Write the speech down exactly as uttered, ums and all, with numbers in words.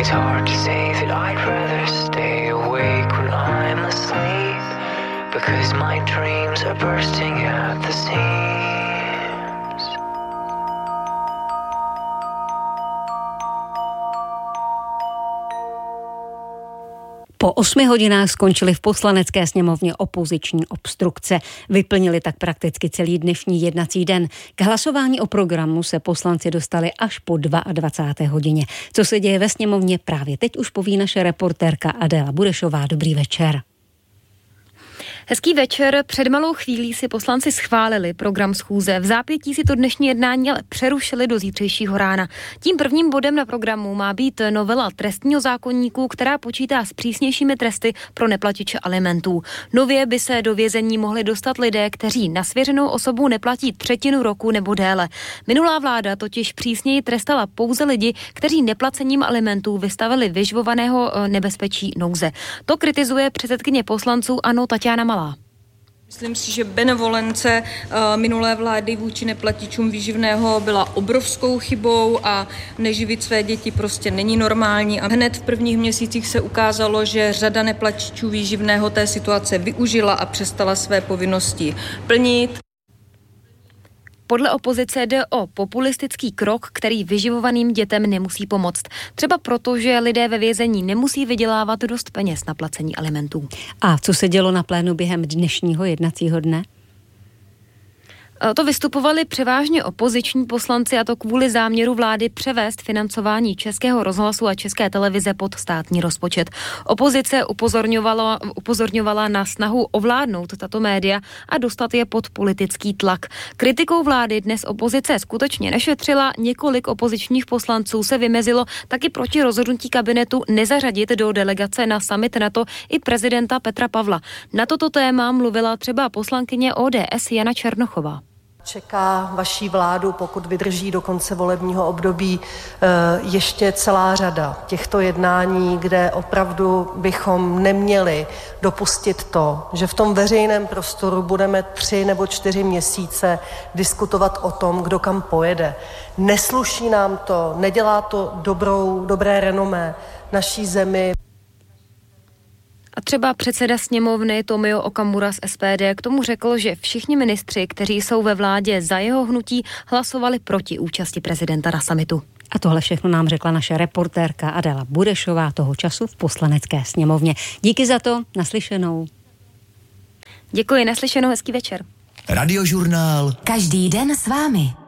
It's hard to say that I'd rather stay awake when I'm asleep, because my dreams are bursting at the seams. Po osmi hodinách skončily v Poslanecké sněmovně opoziční obstrukce. Vyplnili tak prakticky celý dnešní jednací den. K hlasování o programu se poslanci dostali až po dvacáté druhé hodině. Co se děje ve sněmovně právě teď už poví naše reportérka Adéla Burešová. Dobrý večer. Hezký večer. Před malou chvílí si poslanci schválili program schůze. V zápětí si to dnešní jednání ale přerušili do zítřejšího rána. Tím prvním bodem na programu má být novela trestního zákoníku, která počítá s přísnějšími tresty pro neplatiče alimentů. Nově by se do vězení mohli dostat lidé, kteří na svěřenou osobu neplatí třetinu roku nebo déle. Minulá vláda totiž přísněji trestala pouze lidi, kteří neplacením alimentů vystavili vyživovaného nebezpečí nouze. To kritizuje předsedkyně poslanců ANO Taťána Malá. Myslím si, že benevolence minulé vlády vůči neplatičům výživného byla obrovskou chybou a neživit své děti prostě není normální. A hned v prvních měsících se ukázalo, že řada neplatičů výživného té situace využila a přestala své povinnosti plnit. Podle opozice jde o populistický krok, který vyživovaným dětem nemusí pomoct. Třeba proto, že lidé ve vězení nemusí vydělávat dost peněz na placení alimentů. A co se dělo na plénu během dnešního jednacího dne? To vystupovali převážně opoziční poslanci, a to kvůli záměru vlády převést financování Českého rozhlasu a České televize pod státní rozpočet. Opozice upozorňovala, upozorňovala na snahu ovládnout tato média a dostat je pod politický tlak. Kritikou vlády dnes opozice skutečně nešetřila, několik opozičních poslanců se vymezilo taky proti rozhodnutí kabinetu nezařadit do delegace na summit NATO i prezidenta Petra Pavla. Na toto téma mluvila třeba poslankyně O D S Jana Černochová. Čeká vaší vládu, pokud vydrží do konce volebního období, ještě celá řada těchto jednání, kde opravdu bychom neměli dopustit to, že v tom veřejném prostoru budeme tři nebo čtyři měsíce diskutovat o tom, kdo kam pojede. Nesluší nám to, nedělá to dobrou, dobré renomé naší zemi. A třeba předseda sněmovny Tomio Okamura z S P D k tomu řekl, že všichni ministři, kteří jsou ve vládě za jeho hnutí, hlasovali proti účasti prezidenta na summitu. A tohle všechno nám řekla naše reportérka Adéla Burešová toho času v Poslanecké sněmovně. Díky za to, naslyšenou. Děkuji, naslyšenou, hezký večer. Radiožurnál. Každý den s vámi.